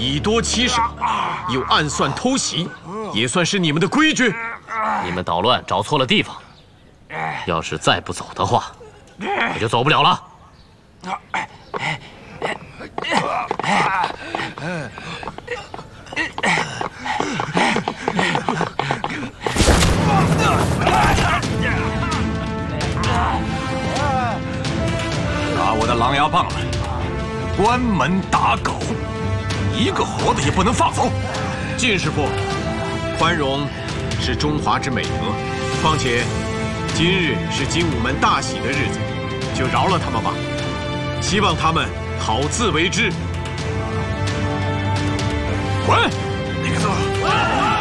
以多欺少，又暗算偷袭，也算是你们的规矩。 你们捣乱找错了地方，要是再不走的话，我就走不了了。 拿我的狼牙棒来，关门打狗，一个活的也不能放走。 靳师傅，宽容是中华之美德，况且今日是精武门大喜的日子，就饶了他们吧。希望他们好自为之。 滚！你个